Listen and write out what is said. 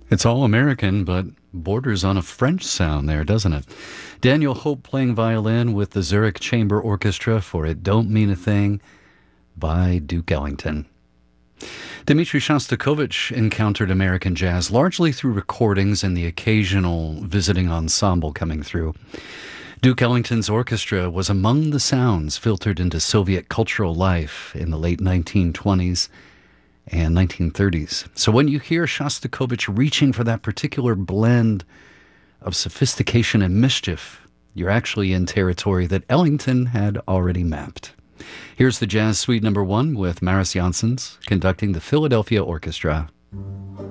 It's all American, but borders on a French sound there, doesn't it? Daniel Hope playing violin with the Zurich Chamber Orchestra for It Don't Mean a Thing by Duke Ellington. Dmitri Shostakovich encountered American jazz largely through recordings and the occasional visiting ensemble coming through. Duke Ellington's orchestra was among the sounds filtered into Soviet cultural life in the late 1920s and 1930s. So when you hear Shostakovich reaching for that particular blend of sophistication and mischief, you're actually in territory that Ellington had already mapped. Here's the Jazz Suite No. 1 with Maris Janssens conducting the Philadelphia Orchestra.